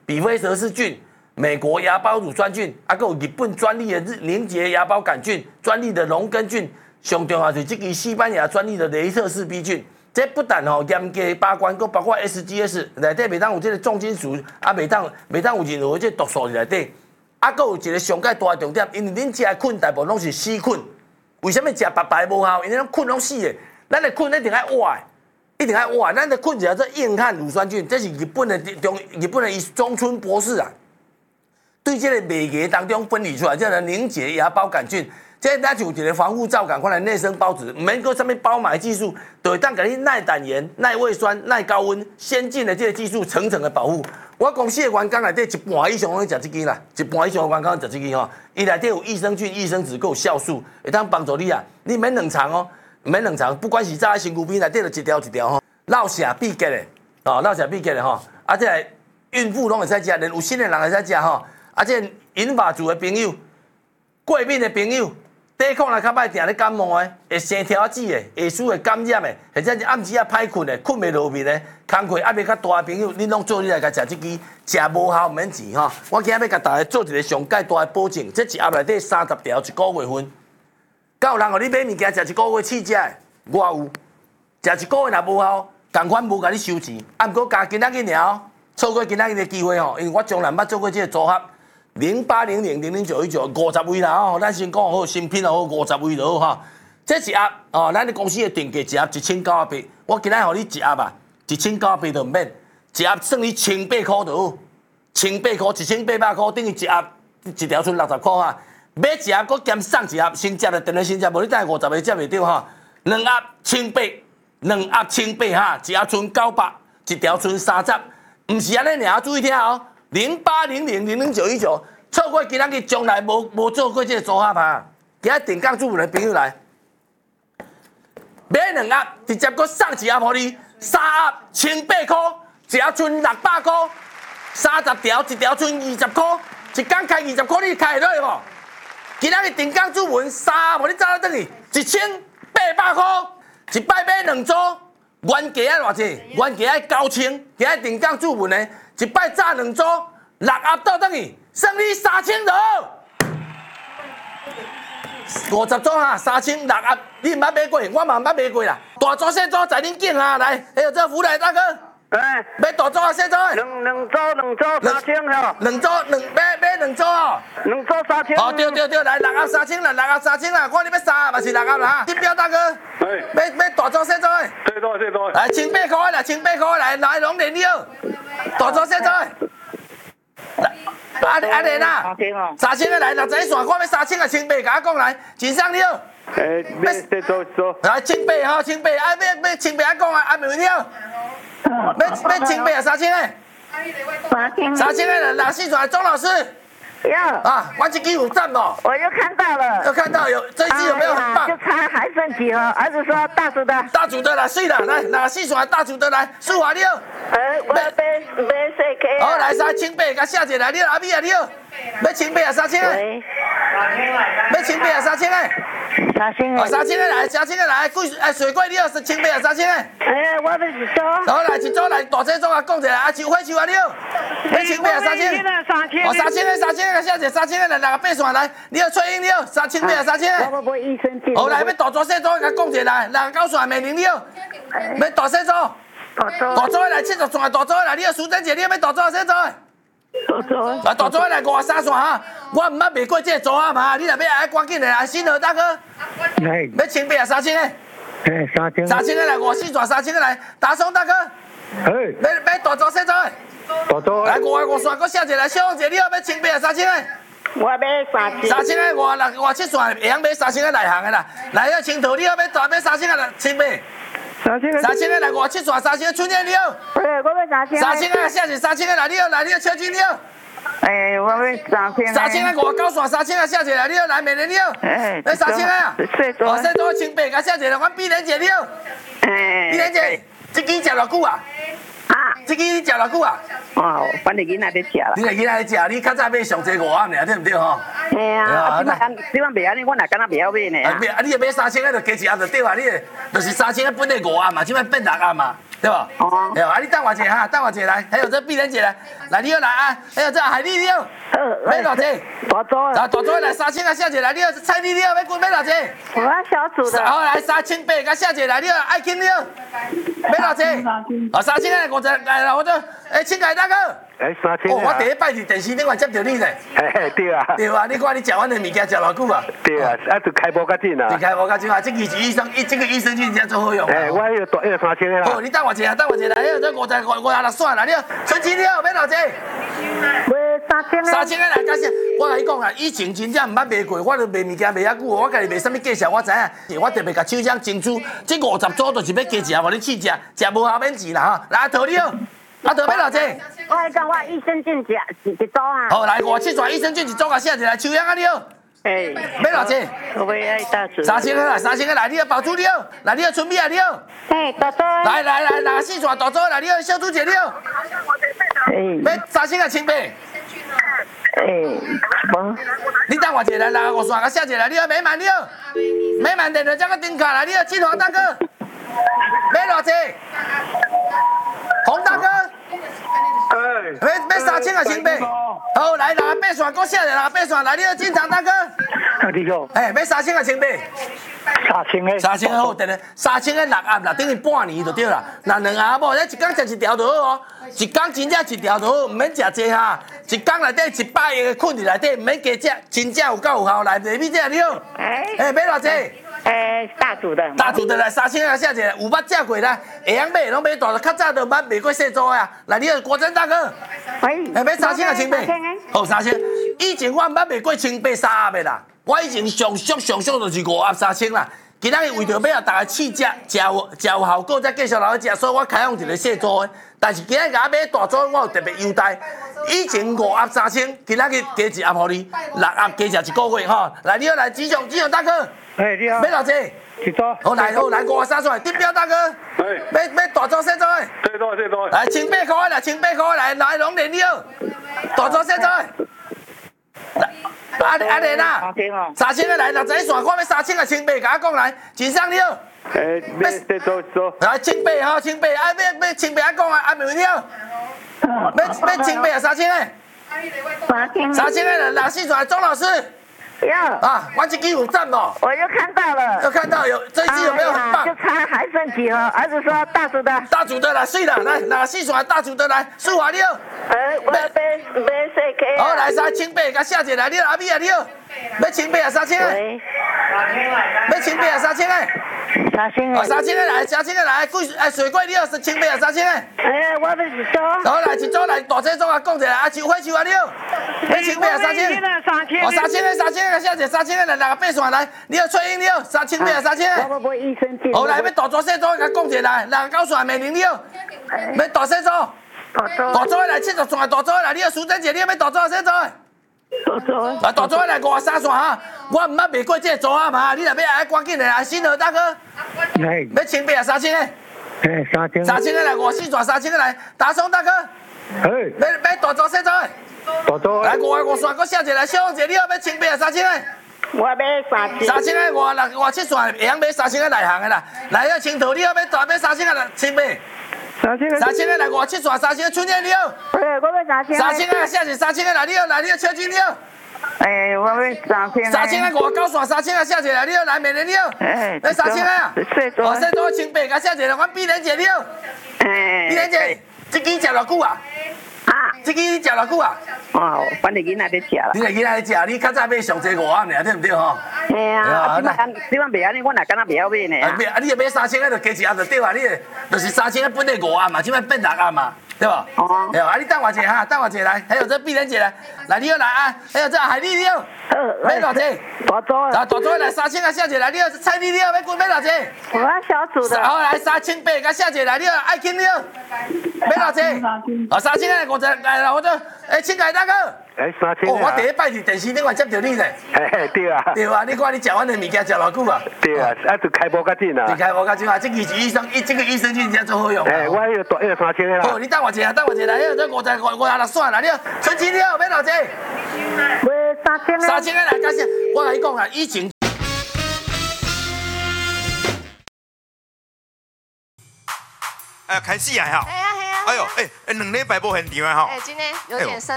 比菲蛇氏菌、美国芽孢乳酸菌，还有日本专利的凝结芽孢杆菌、专利的龙根菌，上重要是这个西班牙专利的雷特氏 B 菌。这不但严格把关，佫包括 SGS 内底袂当有这个重金属，啊袂当有任何这毒素伫内底。啊，佫有一个上界大的重点，因为恁食的菌大部分拢是死菌，为什么食白白无效？因为咱菌拢死的，咱的菌一定要活的，一定要活的。咱的菌叫做硬汉乳酸菌，这是日本的中村博士啊，对这个媒介当中分离出来，叫做凝结芽孢杆菌。这咱就有一个防护罩赶快来内生孢子，唔免搁什么包埋技术，就会当给你耐胆盐、耐胃酸、耐高温，先进的这个技术层层的保护。我公司的员工内底一半以上拢食这支啦，一半以上的员工食这支吼，伊内底有益生菌、益生质，还有酵素，会当帮助你啊。你免冷藏哦，免冷藏，不管是炸在身躯边内底就一条一条吼，落下必结的，哦，落下必结的吼。啊，这孕妇拢会使食，连有新的人会使食吼。啊，这银发族的朋友、过敏的朋友。抵抗力较歹，定咧感冒的，会生条子的，会输会感染的，或者是暗时啊歹困的，困袂落眠的，工课压力较大的朋友，恁拢做你来甲食这支，食无效唔免钱吼。我今日要甲大家做一个上界大的保证，这一盒内底30条，一个月份。敢有人互你买物件食一个月试食的？我有，食一个月若无效，同款无甲你收钱。啊，毋过加今仔日尔，错过今仔日的机会吼，因为我从来捌做过这个组合。080000091950位啦吼，咱先讲好，新品又好，50位就好哈。这一盒哦，咱的公司的定价一盒1900，我今仔互你一盒啊，1900就唔免，一盒算你1800块就好，1800块，1800块等于一盒一条剩60块哈。买一盒，搁兼送一盒，先接就定了先接，无你等50个接袂到哈。2盒1800，2盒1800哈，一盒剩900，一条剩30，唔是安尼尔，注意听哦。0800000919，错过今仔日从来无做过这个组合啊！今仔定岗主人的朋友来，买2盒，直接搁送一盒给你，3盒1800块，一盒剩600块，30条，一条剩20块，一天开20块，你开得落无？今仔日定岗主人3盒，你走到等去1800块，一摆买2组，原价要偌济？原价要9000，今仔定岗主人的。一摆炸2组，6盒倒等去，算你3000就好。50组哈，3000，6盒，你毋捌买过，我嘛毋捌买过啦。大组小组在恁拣哈，来，还有这福来大哥。 哎， 买大组啊，小组的。 两组3000吼。 两组买2组哦。 2组3000。 哦，对，来6盒3000啦，6盒3000啦，看你要3盒嘛是6盒啦哈。金标大哥。哎。买大组小组的。 最多。 来1800块啦，1800块来拢连了。大组小组的。阿莲啊，3000个来，61线，我要3000个1800，甲我讲来，真上了。 要做。 来1800吼，1800，啊要1800啊讲啊，啊袂了。要1800啊，3000个。3000个来，64线，钟老师。 有啊，我这支有赞不？ 我又看到了， 又看到有这一支有没有很棒？ 就差还剩几盒？儿子说大组的， 大组的来，是啦，来64线大组的来，数完了。 我买4K。 好，来3800，甲写一来，你阿米啊你，要1800啊3000个。要1800啊3000个。 3000个。 哦，3000个来，3000个来，水果你要是1800啊3000个。 哎，我要一组。 好来，一组来，大这组啊，讲一下啊，秋花啊你，要1800啊3000个。哦，3000个，写一3000个来，68线来，你要翠英你要1800啊3000个。 我益生菌。 好来，要大组小组，甲讲一下来，69线美玲你要大小组。大组的来70线，大组的来，你要苏珍姐，你要大组小组的。啊，大组的来53线哈，我毋捌卖过这个组合嘛，你若要爱赶紧的来，新河大哥。要1800啊3000个。3000个来54线，3000个来，大松大哥。要大组小组的。来55线，搁写一来，小凤姐，你要1800啊3000个。 我要3000。 3000个57线，会晓买3000个内行的啦。来要青桃，你要3000个来1800。3000个来57线，3000个春燕你要。 我要3000。 3000个写是3000个来，你要秋金你要。 哎，我要3000。 3000个59线，3000个写一来，你要来美玲你要。要3000个啊。哦，小组1800，甲写一来，阮碧莲姐你要。碧莲姐，这支食偌久啊？这支你食偌久啊？ 哦，反正囡仔在食啦。 你个囡仔在食，你较早买上济5盒尔，对毋对吼？ 嘿啊，你讲袂安尼，我哪敢若袂晓买呢？ 啊，你买3000个就加一盒就对啊，你就是3000个本来5盒嘛，即摆变6盒嘛。 对吧？ 哦。 哎呦，啊，你等我一下哈，等我一下来，还有这碧莲姐来，来你好来啊，还有这海丽你好，买多少？ 大组啊，大组来3000啊，小姐来你好，蔡丽你好，买几买多少？ 我小组的。 好来3800，甲小姐来你好，爱卿你好，买多少？啊，3000来50来，我就请凯大哥。 3000。 哦，我第一摆伫电视顶面接到你咧。 对啊。 对啊，你看你食阮的物件食偌久啊？ 对啊，就开播较紧啊。 就开播较紧啊，这个是这个益生菌真做好用。 我迄个3000的啦。 好，你等我一下，等我一下来，这56算啦，你好，春琪你好，买多少？ 买3000 个来，感谢。我甲你讲啊，以前真正毋捌卖过，我都卖物件卖遐久，我家己卖啥物介绍，我知影。我特别甲厂商争取，这50组就是要加食，无你试食，食无效免钱啦哈。来，阿桃你好，阿桃买多少？ 我来讲，我益生菌一组啊。 好，来57串益生菌一组啊，写一来，秋阳啊你好。买多少？ 我买大组。 3000个来，3000个来，你好，宝珠你好，来你好，春米啊你好。 大组。 来，64串大组来，你好，小猪姐你好。买3000个清白。你等我一下来，65串个写一来，你好，美满你好。美满电话这个顶卡来，你好，金黄大哥。买多少？洪大哥。买3000个清白。好，来68串，搁写一来68串来，你好，金长大哥。 你好。 买3000个清白。3000个好，等下3000个6盒啦，等于半年就对啦。那2盒某，一天食一条就好哦。一天真正一条就好，唔免食济哈。一天内底100个困伫内底，唔免加食，真正有够有效。来，内面这你好。买偌济？ 大组的。 大组的来3000个写一个，有捌食过啦，会晓买，拢买大，较早都捌卖过细组呀。来，你好，国珍大哥。买3000个清白。好3000。以前我毋捌卖过清白3盒的啦，我以前上俗就是5盒3000啦。今仔日为着要让大家试食，食有效果，再继续落去食，所以我开放一个细组的。但是今仔日甲我买大组，我有特别优待。以前5盒3000，今仔日加1盒互你，6盒加食1个月吼。来，你好，来志雄大哥。 你好。 买偌济？ 一组。 好来53串，丁彪大哥。买大组细组的。 细组。 来1800块来，1800块来，龙年你好。大组细组的。阿莲啊，3000个来61串，我要3000个清白，甲我讲来，真上你好。 买细组。 来清白吼，清白，要清白，讲啊，妹妹你好。要清白啊，3000个。3000个来64串，钟老师。 有啊，我这支有赞不？ 我又看到了， 又看到有这一支有没有很棒？ 就差还剩几盒，儿子说大组的。 大组的来，水啦，来64串大组的来，舒华你好。 我买4K。 好，来清白，甲写一来，你好，阿美啊你好。要清白啊3000个。要清白啊3000个。 3000个。 哦3000个来，3000个来，水果你好，清白啊3000个。 我要一组。 好来一组来，大这组啊，讲一下，阿秋花你好。要清白啊3000个。哦3000个，写一3000个来68串来，你好翠英你好，3000个3000个。 我买益生菌。 好来，要大组细组，甲讲一下来，69串美玲你好。要大细组。大组的来70串，大组的来，你好苏珍姐，你要大组细组的。大组的来53串哈，我毋捌卖过这个组啊嘛，你若要爱赶紧的来，新河大哥。要清白啊3000个。3000个来54串，3000个来，大松大哥。要大组细组的。来55串，搁写一来，小王姐你好，要清白啊3000个。 我买3000 个57串，会晓买3000个内行的啦。来要青桃你好，要3000个来清白。3000个来57串，3000个春燕你好。 我买3000。 3000个写一3000个来你好，秋金你好。 我买3000。 3000个59串，3000个写一来你好，来美玲你好。要3000个啊。细组清白，甲写一来，阮碧莲姐你好。碧莲姐，这支食偌久啊？这支你食偌久啊？ 反正囡仔在食啦。 你囡仔在食，你较早买上济5盒尔，对唔对吼？ 即摆袂安尼，我哪敢若袂晓买呢？ 你买3000个就加1盒就对啊，你就是3000个本来5盒嘛，即摆变6盒嘛，对吧？你等我一下哈，等我一下来，还有这碧莲姐来，你好来啊，还有这海丽你好。买偌济？ 大组的。 大组来3000个写一来，你好，蔡丽你好，买偌济？ 我小组的。 好来3800个写一来，你好，爱卿你好。买偌济？3000个50来，我就请凯大哥。 3000。 我第一摆伫电视顶面接到你咧。 对啊。 对啊，你看你食阮的物件食偌久啊？ 对啊，就开播较紧啊。 就开播较紧啊，这个是这个益生菌真做好用。 我迄个3000个啦。 好，你等我一下，来，还有这56串啦，你好，春琪你好，买偌济？ 买3000个。 3000个来，感谢。我甲你讲啊，以前。 开始啊吼。 哎呀， 哎呦，2礼拜无现场啊吼。 今天有点生。